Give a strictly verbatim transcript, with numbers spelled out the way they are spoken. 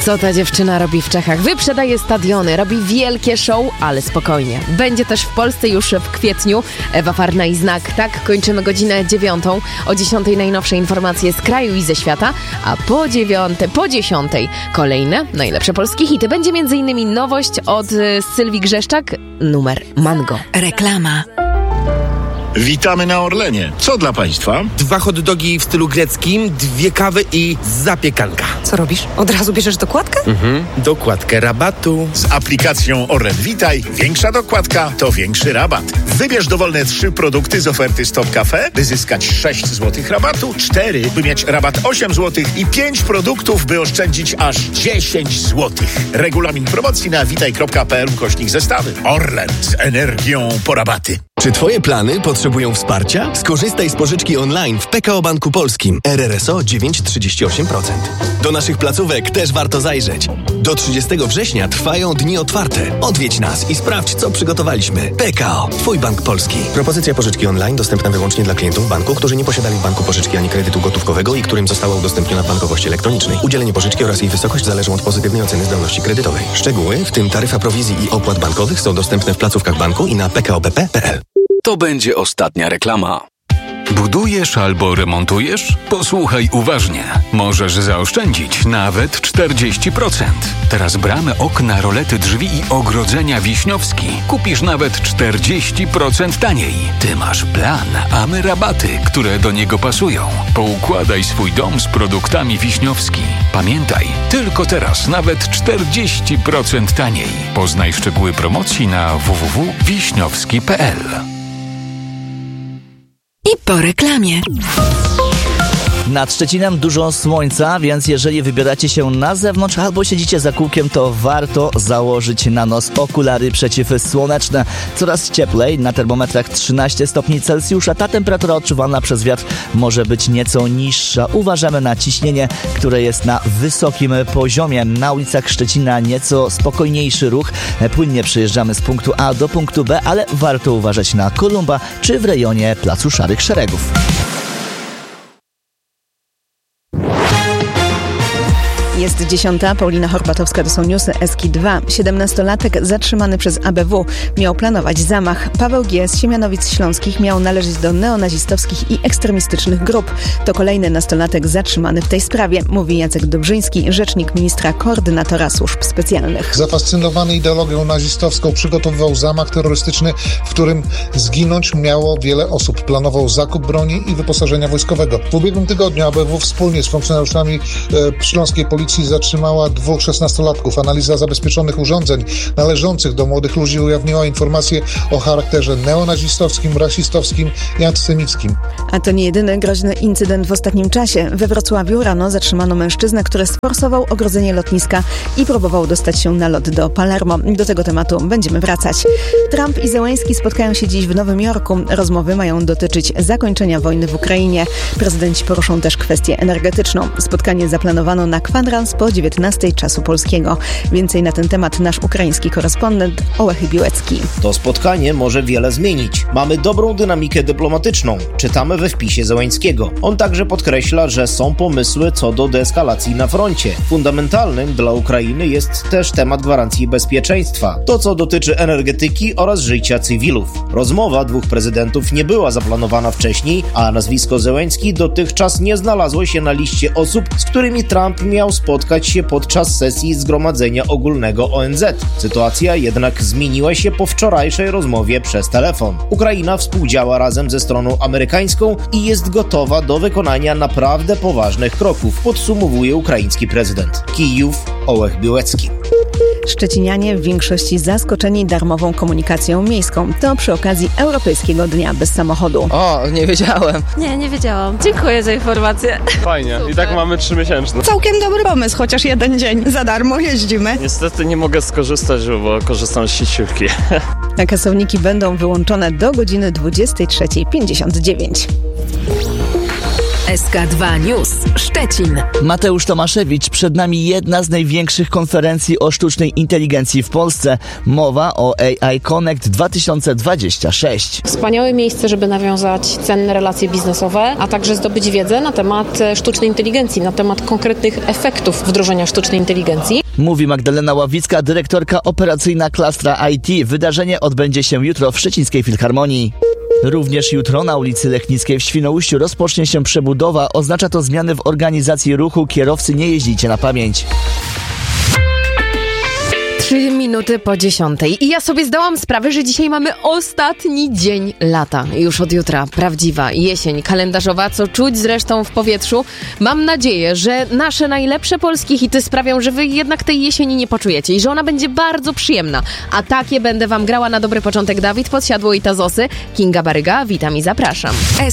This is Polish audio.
Co ta dziewczyna robi w Czechach? Wyprzedaje stadiony, robi wielkie show, ale spokojnie. Będzie też w Polsce już w kwietniu. Ewa Farna i Znak. Tak, kończymy godzinę dziewiątą. O dziesiątej najnowsze informacje z kraju i ze świata, a po dziewiątej, po dziesiątej kolejne najlepsze polskie hity. Będzie między innymi nowość od y, Sylwii Grzeszczak, numer Mango. Reklama. Witamy na Orlenie. Co dla Państwa? Dwa hot dogi w stylu greckim, dwie kawy i zapiekanka. Co robisz? Od razu bierzesz dokładkę? Mhm, dokładkę rabatu. Z aplikacją Orlen Witaj większa dokładka to większy rabat. Wybierz dowolne trzy produkty z oferty Stop Cafe, by zyskać sześć złotych rabatu, cztery, by mieć rabat osiem złotych i pięć produktów, by oszczędzić aż dziesięć złotych. Regulamin promocji na witaj kropka p l ukośnik zestawy. Orlen z energią po rabaty. Czy Twoje plany potrzebują wsparcia? Skorzystaj z pożyczki online w P K O Banku Polskim. R R S O dziewięć przecinek trzydzieści osiem procent. Do naszych placówek też warto zajrzeć. Do trzydziestego września trwają dni otwarte. Odwiedź nas i sprawdź, co przygotowaliśmy. P K O. Twój bank polski. Propozycja pożyczki online dostępna wyłącznie dla klientów banku, którzy nie posiadali w banku pożyczki ani kredytu gotówkowego i którym została udostępniona w bankowości elektronicznej. Udzielenie pożyczki oraz jej wysokość zależą od pozytywnej oceny zdolności kredytowej. Szczegóły, w tym taryfa prowizji i opłat bankowych, są dostępne w placówkach banku i na p k o b p kropka p l. To będzie ostatnia reklama. Budujesz albo remontujesz? Posłuchaj uważnie. Możesz zaoszczędzić nawet czterdzieści procent. Teraz bramy, okna, rolety, drzwi i ogrodzenia Wiśniowski kupisz nawet czterdzieści procent taniej. Ty masz plan, a my rabaty, które do niego pasują. Poukładaj swój dom z produktami Wiśniowski. Pamiętaj, tylko teraz nawet czterdzieści procent taniej. Poznaj szczegóły promocji na w w w kropka wiśniowski kropka p l. I po reklamie. Nad Szczecinem dużo słońca, więc jeżeli wybieracie się na zewnątrz albo siedzicie za kółkiem, to warto założyć na nos okulary przeciwsłoneczne. Coraz cieplej, na termometrach trzynaście stopni Celsjusza. Ta temperatura odczuwalna przez wiatr może być nieco niższa. Uważamy na ciśnienie, które jest na wysokim poziomie. Na ulicach Szczecina nieco spokojniejszy ruch. Płynnie przejeżdżamy z punktu A do punktu B, ale warto uważać na Kolumba czy w rejonie Placu Szarych Szeregów. Jest dziesiąta, Paulina Horbatowska, to są newsy Eski dwa. siedemnastolatek zatrzymany przez A B W miał planować zamach. Paweł G. z Siemianowic Śląskich miał należeć do neonazistowskich i ekstremistycznych grup. To kolejny nastolatek zatrzymany w tej sprawie, mówi Jacek Dobrzyński, rzecznik ministra koordynatora służb specjalnych. Zafascynowany ideologią nazistowską przygotowywał zamach terrorystyczny, w którym zginąć miało wiele osób. Planował zakup broni i wyposażenia wojskowego. W ubiegłym tygodniu A B W wspólnie z funkcjonariuszami e, śląskiej policji zatrzymała dwóch szesnastolatków. Analiza zabezpieczonych urządzeń należących do młodych ludzi ujawniła informacje o charakterze neonazistowskim, rasistowskim i antysemickim. A to nie jedyny groźny incydent w ostatnim czasie. We Wrocławiu rano zatrzymano mężczyznę, który sforsował ogrodzenie lotniska i próbował dostać się na lot do Palermo. Do tego tematu będziemy wracać. Trump i Zełenski spotkają się dziś w Nowym Jorku. Rozmowy mają dotyczyć zakończenia wojny w Ukrainie. Prezydenci poruszą też kwestię energetyczną. Spotkanie zaplanowano na kwadrans po dziewiętnastej czasu polskiego. Więcej na ten temat nasz ukraiński korespondent Ołechy Biłecki. To spotkanie może wiele zmienić. Mamy dobrą dynamikę dyplomatyczną. Czytamy we wpisie Zełenskiego. On także podkreśla, że są pomysły co do deeskalacji na froncie. Fundamentalnym dla Ukrainy jest też temat gwarancji bezpieczeństwa. To, co dotyczy energetyki oraz życia cywilów. Rozmowa dwóch prezydentów nie była zaplanowana wcześniej, a nazwisko Zełenski dotychczas nie znalazło się na liście osób, z którymi Trump miał spotkać się podczas sesji Zgromadzenia Ogólnego O N Z. Sytuacja jednak zmieniła się po wczorajszej rozmowie przez telefon. Ukraina współdziała razem ze stroną amerykańską i jest gotowa do wykonania naprawdę poważnych kroków, podsumowuje ukraiński prezydent. Kijów, Ołech Biłecki. Szczecinianie w większości zaskoczeni darmową komunikacją miejską. To przy okazji Europejskiego Dnia Bez Samochodu. O, nie wiedziałem. Nie, nie wiedziałam. Dziękuję za informację. Fajnie. Super. I tak mamy trzymiesięczne. Całkiem dobry pomysł, chociaż jeden dzień za darmo jeździmy. Niestety nie mogę skorzystać, bo korzystam z sieciówki. A kasowniki będą wyłączone do godziny dwudziestej trzeciej pięćdziesiąt dziewięć. S K dwa News Szczecin. Mateusz Tomaszewicz, przed nami jedna z największych konferencji o sztucznej inteligencji w Polsce. Mowa o A I Connect dwa tysiące dwadzieścia sześć. Wspaniałe miejsce, żeby nawiązać cenne relacje biznesowe, a także zdobyć wiedzę na temat sztucznej inteligencji, na temat konkretnych efektów wdrożenia sztucznej inteligencji. Mówi Magdalena Ławicka, dyrektorka operacyjna Klastra I T. Wydarzenie odbędzie się jutro w Szczecińskiej Filharmonii. Również jutro na ulicy Lechnickiej w Świnoujściu rozpocznie się przebudowa. Oznacza to zmiany w organizacji ruchu. Kierowcy, nie jeździcie na pamięć. Trzy minuty po dziesiątej i ja sobie zdałam sprawę, że dzisiaj mamy ostatni dzień lata. Już od jutra prawdziwa jesień kalendarzowa, co czuć zresztą w powietrzu. Mam nadzieję, że nasze najlepsze polskie hity sprawią, że wy jednak tej jesieni nie poczujecie i że ona będzie bardzo przyjemna. A takie będę wam grała na dobry początek. Dawid Podsiadło i Tazosy. Kinga Baryga, witam i zapraszam.